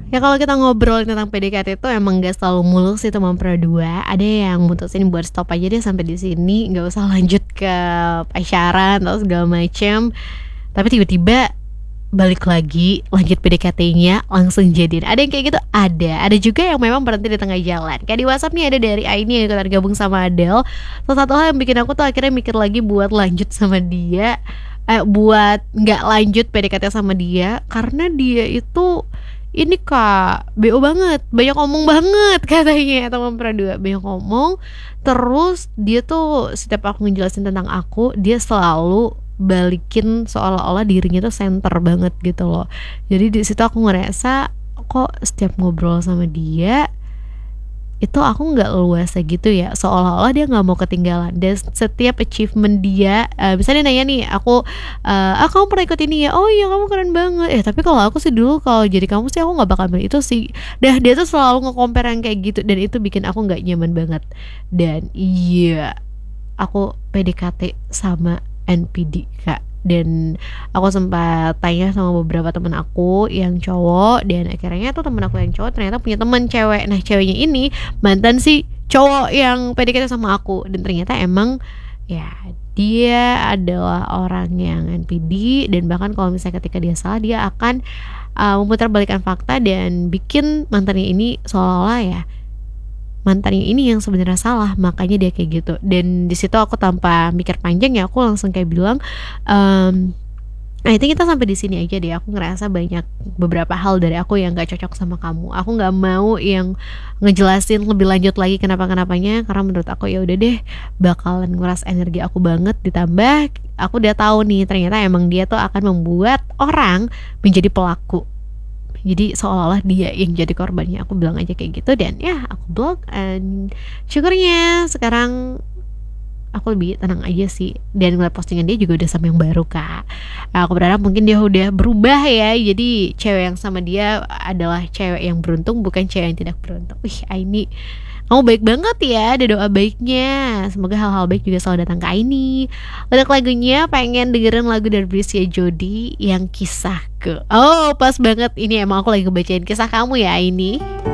Ya kalau kita ngobrol tentang PDKT itu emang gak selalu mulus sih teman berdua. Ada yang mutusin buat stop aja deh sampai di sini, nggak usah lanjut ke pacaran atau segala macem. Tapi tiba-tiba balik lagi, lanjut PDKT-nya, langsung jadian. Ada yang kayak gitu, ada juga yang memang berhenti di tengah jalan. Kayak di WhatsApp nih ada dari Aini yang ikutan gabung sama Adele. Salah satu hal yang bikin aku tuh akhirnya mikir lagi buat lanjut sama dia, buat nggak lanjut PDKT sama dia, karena dia itu ini kak BO banget, banyak ngomong banget katanya teman berdua, banyak ngomong. Terus dia tuh setiap aku ngejelasin tentang aku, dia selalu balikin seolah-olah dirinya tuh center banget gitu loh. Jadi di situ aku ngerasa kok setiap ngobrol sama dia itu aku nggak luasa gitu ya, seolah-olah dia nggak mau ketinggalan. Dan setiap achievement dia, misalnya nanya nih aku, kamu pernah ikut ini ya, oh iya kamu keren banget. Tapi kalau aku sih dulu kalau jadi kamu sih aku nggak bakal milih itu sih. Dah dia tuh selalu nge-compare yang kayak gitu, dan itu bikin aku nggak nyaman banget. Dan iya, aku PDKT sama NPD kak, dan aku sempat tanya sama beberapa temen aku yang cowok, dan akhirnya tuh temen aku yang cowok ternyata punya temen cewek. Nah ceweknya ini mantan si cowok yang PDKT sama aku, dan ternyata emang ya dia adalah orang yang NPD. Dan bahkan kalau misalnya ketika dia salah, dia akan memutarbalikkan fakta dan bikin mantannya ini seolah-olah ya mantannya ini yang sebenarnya salah, makanya dia kayak gitu. Dan di situ aku tanpa mikir panjang ya aku langsung kayak bilang, nah itu kita sampai di sini aja deh. Aku ngerasa banyak beberapa hal dari aku yang gak cocok sama kamu. Aku nggak mau yang ngejelasin lebih lanjut lagi kenapa-kenapanya, karena menurut aku ya udah deh bakalan nguras energi aku banget. Ditambah aku udah tahu nih ternyata emang dia tuh akan membuat orang menjadi pelaku. Jadi seolah-olah dia yang jadi korbannya. Aku bilang aja kayak gitu, dan ya aku blok. And syukurnya sekarang aku lebih tenang aja sih. Dan ngeliat postingan dia juga udah sama yang baru kak. Aku berharap mungkin dia udah berubah ya. Jadi cewek yang sama dia adalah cewek yang beruntung, bukan cewek yang tidak beruntung. Wih Aini, kamu baik banget ya, ada doa baiknya. Semoga hal-hal baik juga selalu datang ke Aini. Untuk lagunya pengen dengerin lagu dari Brisia Jody yang Kisahku. Oh pas banget, ini emang aku lagi ngebacain kisah kamu ya Aini.